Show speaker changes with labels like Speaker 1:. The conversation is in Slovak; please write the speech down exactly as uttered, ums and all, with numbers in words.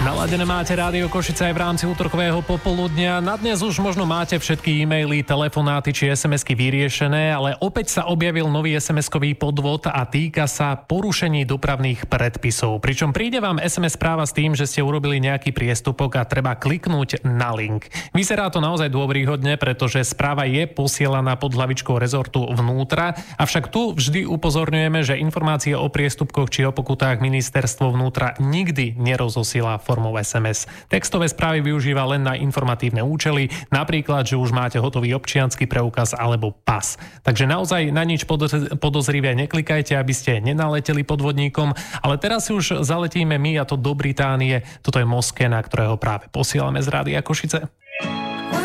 Speaker 1: Naladené máte Rádio Košice aj v rámci útorkového popoludnia. Na dnes už možno máte všetky e-maily, telefonáty či es em esky vyriešené, ale opäť sa objavil nový es em eskový podvod a týka sa porušení dopravných predpisov. Pričom príde vám es em es správa s tým, že ste urobili nejaký priestupok a treba kliknúť na link. Vyzerá to naozaj dôveryhodne, pretože správa je posielaná pod hlavičkou rezortu vnútra, avšak tu vždy upozorňujeme, že informácie o priestupkoch či o pokutách ministerstvo vnútra nikdy nerozosiela formou es em es. Textové správy využíva len na informatívne účely, napríklad, že už máte hotový občiansky preukaz alebo pas. Takže naozaj na nič podozrivé neklikajte, aby ste nenaleteli podvodníkom, ale teraz si už zaletíme my, a to do Británie. Toto je Moskena, ktorého práve posielame z Rádia Košice.